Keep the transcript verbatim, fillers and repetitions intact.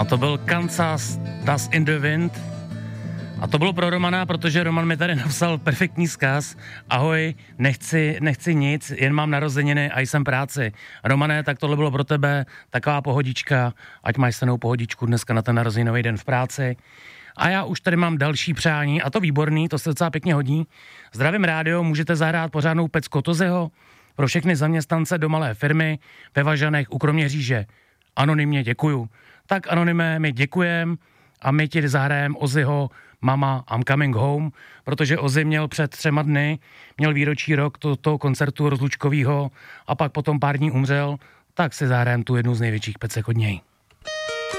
A to byl Kansas Dust in the Wind. A to bylo pro Romana, protože Roman mi tady napsal perfektní vzkaz. Ahoj, nechci, nechci nic, jen mám narozeniny a jsem práci. Romane, tak tohle bylo pro tebe taková pohodička, ať máš stejnou pohodičku dneska na ten narozeninový den v práci. A já už tady mám další přání, a to výborný, to se docela pěkně hodí. Zdravím rádio, můžete zahrát pořádnou Pecko Tozeho pro všechny zaměstnance do malé firmy ve Važanech u Kroměříže. Anonymně děkuju. Tak anonymé, my děkujem a my ti zahrajeme Ozzyho Mama, I'm coming home, protože Ozzy měl před třema dny, měl výročí rok to, toho koncertu rozlučkovýho a pak potom pár dní umřel, tak si zahrajeme tu jednu z největších pecek od něj.